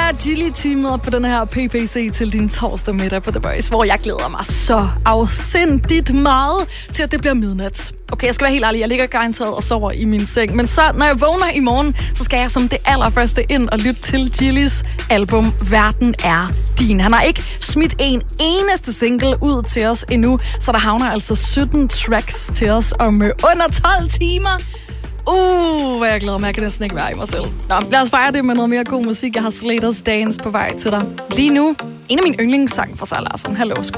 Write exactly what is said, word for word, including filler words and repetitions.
er Gilly-teamet på den her P P C til din torsdag middag på The Voice, hvor jeg glæder mig så afsindigt meget til, at det bliver midnat. Okay, jeg skal være helt ærlig, jeg ligger garanteret og sover i min seng, men så, når jeg vågner i morgen, så skal jeg som det allerførste ind og lytte til Gillys album Verden er din. Han har ikke smidt en eneste single ud til os endnu, så der havner altså sytten tracks til os om under tolv timer. Uh, hvad jeg glæder mig. Jeg kan næsten ikke være i mig selv. Nå, lad os fejre det med noget mere god musik. Jeg har Slater's Dance på vej til dig. Lige nu, en af mine yndlingssange fra Sarah Larsen. Hallo, skru